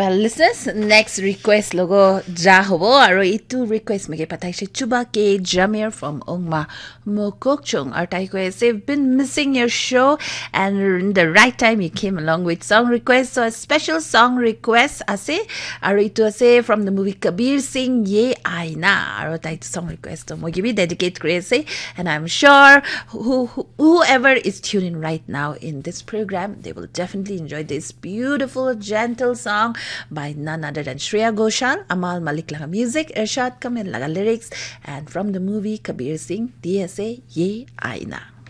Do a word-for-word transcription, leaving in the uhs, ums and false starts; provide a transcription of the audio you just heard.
Well, listeners, next request logo ja hobo aro itu request mege patai she chuba ke Jamir from Ongma Mokokchung. Our tai say we've been missing your show and in the right time you came along with song request. So a special song request ase aro itu ase from the movie Kabir Singh Ye Aina. Aro tai song request to mo give dedicate crazy and I'm sure who, who whoever is tuning right now in this program they will definitely enjoy this beautiful gentle song by none other than Shreya Ghoshal, Amal Malik laga music, Irshad Kamil laga lyrics, and from the movie Kabir Singh, D S A Ye Aina.